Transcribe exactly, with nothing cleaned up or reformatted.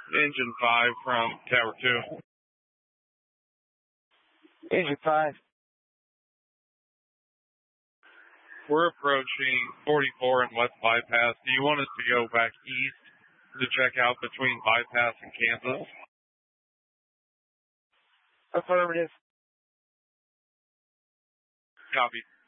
Engine five from Tower two. Engine five. We're approaching forty-four and West Bypass. Do you want us to go back east to check out between Bypass and Kansas? Affirmative. Copy.